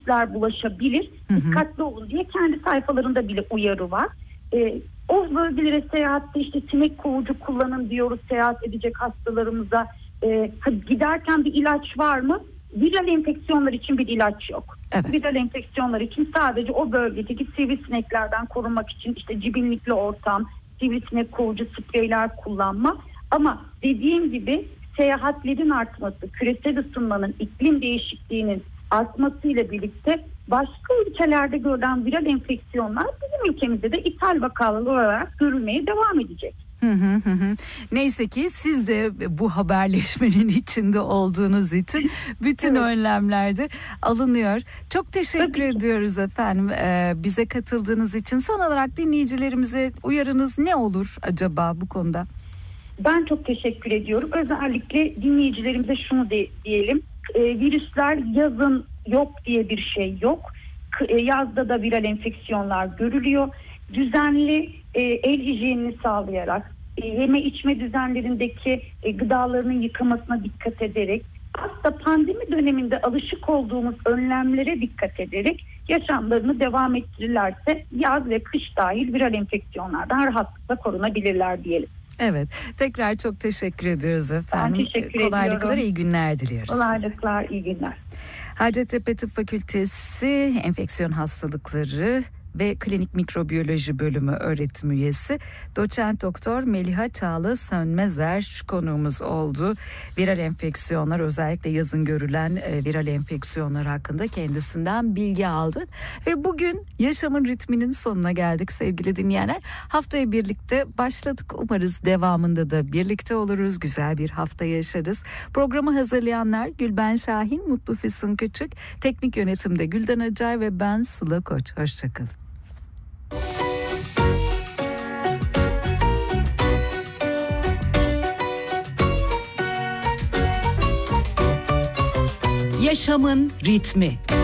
virüsler bulaşabilir. Dikkatli olun diye kendi sayfalarında bile uyarı var. O bölgelere seyahatte işte sinek kovucu kullanın diyoruz seyahat edecek hastalarımıza. Giderken bir ilaç var mı? Viral enfeksiyonlar için bir ilaç yok. Evet. Viral enfeksiyonlar için sadece o bölgedeki sivrisineklerden korunmak için işte cibinlikli ortam, sivrisinek kovucu spreyler kullanma. Ama dediğim gibi seyahatlerin artması, küresel ısınmanın, iklim değişikliğinin artmasıyla birlikte başka ülkelerde görülen viral enfeksiyonlar bizim ülkemizde de ithal vakalar olarak görülmeye devam edecek. Neyse ki siz de bu haberleşmenin içinde olduğunuz için bütün önlemler de alınıyor. Çok teşekkür ediyoruz efendim bize katıldığınız için. Son olarak dinleyicilerimize uyarınız ne olur acaba bu konuda? Ben çok teşekkür ediyorum. Özellikle dinleyicilerimize şunu diyelim. Virüsler yazın yok diye bir şey yok. Yazda da viral enfeksiyonlar görülüyor. Düzenli el hijyenini sağlayarak, yeme içme düzenlerindeki gıdalarının yıkamasına dikkat ederek, hasta pandemi döneminde alışık olduğumuz önlemlere dikkat ederek yaşamlarını devam ettirirlerse yaz ve kış dahil viral enfeksiyonlardan rahatlıkla korunabilirler diyelim. Evet, tekrar çok teşekkür ediyoruz efendim. Ben teşekkür ediyorum. Kolaylıklar, iyi günler diliyoruz. Kolaylıklar, iyi günler. Hacettepe Tıp Fakültesi Enfeksiyon Hastalıkları ve Klinik Mikrobiyoloji Bölümü öğretim üyesi Doçent Doktor Meliha Çağla Sönmezer konuğumuz oldu. Viral enfeksiyonlar, özellikle yazın görülen viral enfeksiyonlar hakkında kendisinden bilgi aldık. Ve bugün yaşamın ritminin sonuna geldik sevgili dinleyenler. Haftaya birlikte başladık. Umarız devamında da birlikte oluruz. Güzel bir hafta yaşarız. Programı hazırlayanlar Gülben Şahin, Mutlu Füsun Küçük, teknik yönetimde Gülden Acar ve ben Sıla Koç. Hoşçakalın. Yaşamın ritmi.